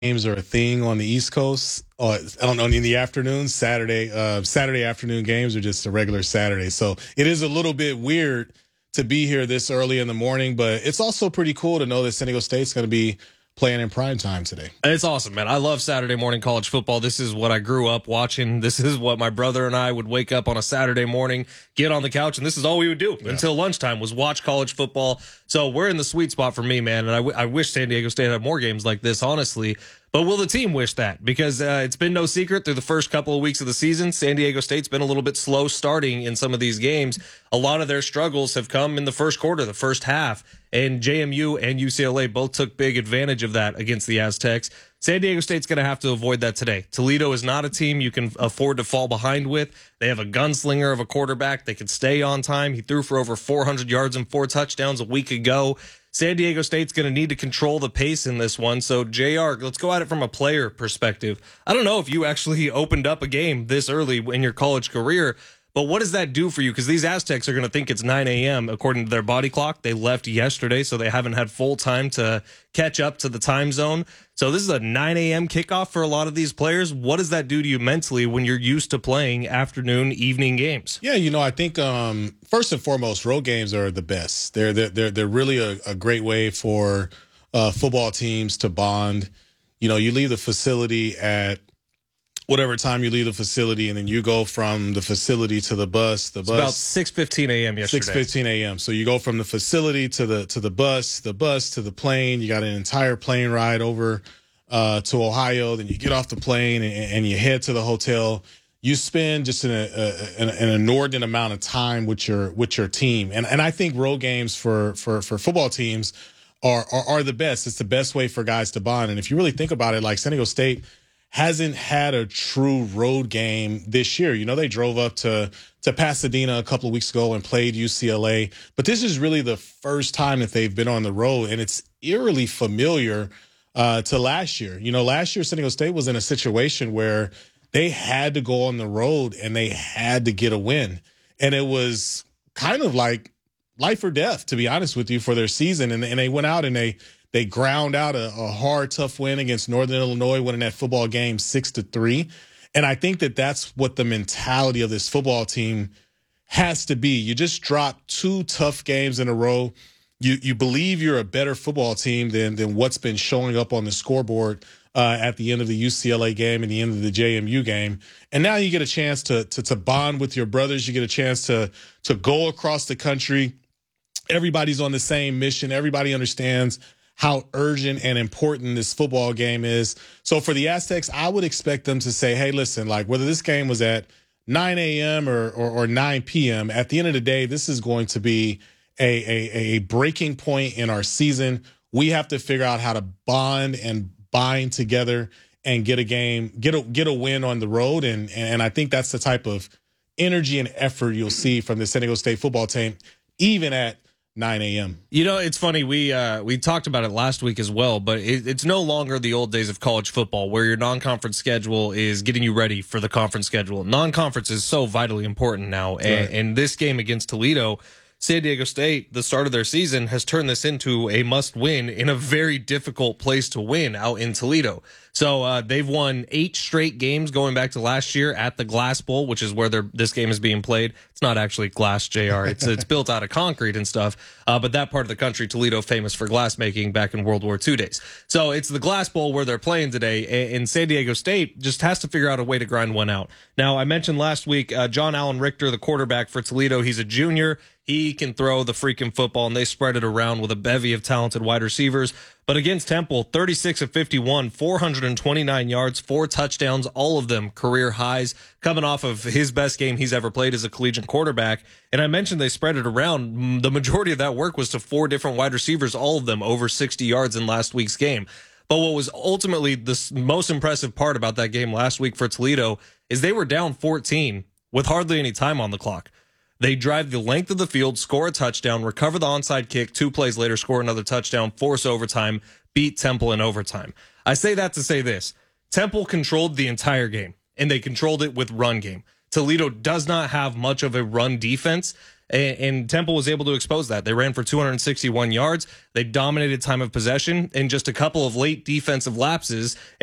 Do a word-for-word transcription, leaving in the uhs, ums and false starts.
games are a thing on the East Coast. Uh, I don't know, in the afternoon, Saturday, uh, Saturday afternoon games are just a regular Saturday. So it is a little bit weird to be here this early in the morning, but it's also pretty cool to know that San Diego State's going to be playing in prime time today. It's awesome, man. I love Saturday morning college football. This is what I grew up watching. This is what my brother and I would wake up on a Saturday morning, get on the couch, and this is all we would do yeah. until lunchtime was watch college football. So we're in the sweet spot for me, man, and I, w- I wish San Diego State had more games like this, honestly. But will the team wish that? Because uh, it's been no secret through the first couple of weeks of the season, San Diego State's been a little bit slow starting in some of these games. A lot of their struggles have come in the first quarter, the first half. And J M U and U C L A both took big advantage of that against the Aztecs. San Diego State's going to have to avoid that today. Toledo is not a team you can afford to fall behind with. They have a gunslinger of a quarterback. They can stay on time. He threw for over four hundred yards and four touchdowns a week ago. San Diego State's going to need to control the pace in this one. So, J R, let's go at it from a player perspective. I don't know if you actually opened up a game this early in your college career, but what does that do for you? Because these Aztecs are going to think it's nine a.m. according to their body clock. They left yesterday, so they haven't had full time to catch up to the time zone. So this is a nine a.m. kickoff for a lot of these players. What does that do to you mentally when you're used to playing afternoon, evening games? Yeah, you know, I think um, first and foremost, road games are the best. They're they're they're, they're really a, a great way for uh, football teams to bond. You know, you leave the facility at whatever time you leave the facility, and then you go from the facility to the bus. The it's bus about six fifteen a.m. yesterday. six fifteen a.m. So you go from the facility to the to the bus, the bus to the plane. You got an entire plane ride over uh, to Ohio. Then you get off the plane and, and you head to the hotel. You spend just an, a, an, an inordinate amount of time with your with your team, and and I think road games for for for football teams are, are are the best. It's the best way for guys to bond. And if you really think about it, like San Diego State hasn't had a true road game this year. You know, they drove up to to Pasadena a couple of weeks ago and played U C L A, but this is really the first time that they've been on the road, and it's eerily familiar uh, to last year. You know, last year San Diego State was in a situation where they had to go on the road and they had to get a win, and it was kind of like life or death, to be honest with you, for their season. And, and they went out and they They ground out a, a hard, tough win against Northern Illinois, winning that football game six to three. And I think that that's what the mentality of this football team has to be. You just dropped two tough games in a row. You you believe you're a better football team than than what's been showing up on the scoreboard uh, at the end of the U C L A game and the end of the J M U game. And now you get a chance to to, to bond with your brothers. You get a chance to to go across the country. Everybody's on the same mission. Everybody understands how urgent and important this football game is. So for the Aztecs, I would expect them to say, hey, listen, like whether this game was at nine a.m. or, or, or nine p.m., at the end of the day, this is going to be a, a, a breaking point in our season. We have to figure out how to bond and bind together and get a game, get a, get a win on the road. And, and I think that's the type of energy and effort you'll see from the San Diego State football team, even at nine a.m. You know, it's funny. We uh, we talked about it last week as well, but it, it's no longer the old days of college football where your non-conference schedule is getting you ready for the conference schedule. Non-conference is so vitally important now. And, right. and this game against Toledo, San Diego State, the start of their season, has turned this into a must-win in a very difficult place to win out in Toledo. So uh, they've won eight straight games going back to last year at the Glass Bowl, which is where this game is being played. It's not actually glass, J R. It's it's built out of concrete and stuff. Uh, but that part of the country, Toledo, famous for glass making back in World War Two days. So it's the Glass Bowl where they're playing today. And San Diego State just has to figure out a way to grind one out. Now, I mentioned last week, uh, John Allen Richter, the quarterback for Toledo, he's a junior. He can throw the freaking football, and they spread it around with a bevy of talented wide receivers. But against Temple, thirty-six of fifty-one, four hundred twenty-nine yards, four touchdowns, all of them career highs, coming off of his best game he's ever played as a collegiate quarterback. And I mentioned they spread it around. The majority of that work was to four different wide receivers, all of them over sixty yards in last week's game. But what was ultimately the most impressive part about that game last week for Toledo is they were down fourteen with hardly any time on the clock. They drive the length of the field, score a touchdown, recover the onside kick, two plays later, score another touchdown, force overtime, beat Temple in overtime. I say that to say this. Temple controlled the entire game, and they controlled it with run game. Toledo does not have much of a run defense, and, and Temple was able to expose that. They ran for two hundred sixty-one yards. They dominated time of possession in just a couple of late defensive lapses.